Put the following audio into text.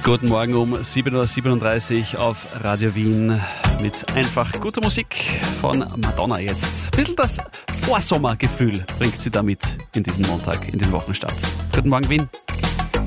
Guten Morgen um 7.37 Uhr auf Radio Wien mit einfach guter Musik von Madonna jetzt. Ein bisschen das Vorsommergefühl bringt sie damit in diesen Montag, in den Wochenstart. Guten Morgen Wien.